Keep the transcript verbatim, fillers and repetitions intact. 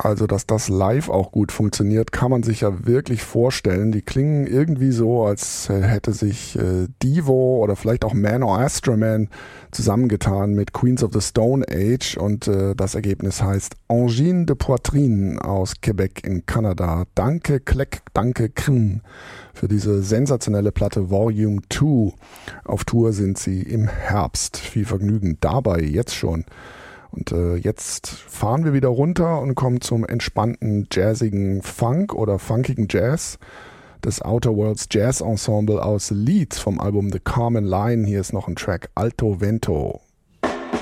Also, dass das live auch gut funktioniert, kann man sich ja wirklich vorstellen. Die klingen irgendwie so, als hätte sich äh, Devo oder vielleicht auch Man or Astro Man zusammengetan mit Queens of the Stone Age und äh, das Ergebnis heißt Angine de Poitrine aus Quebec in Kanada. Danke Kleck, danke Krn für diese sensationelle Platte Volume zwei. Auf Tour sind sie im Herbst. Viel Vergnügen dabei, jetzt schon. Und äh, jetzt fahren wir wieder runter und kommen zum entspannten, jazzigen Funk oder funkigen Jazz des Outer Worlds Jazz Ensemble aus Leeds vom Album The Carmen Line. Hier ist noch ein Track Alto Vento.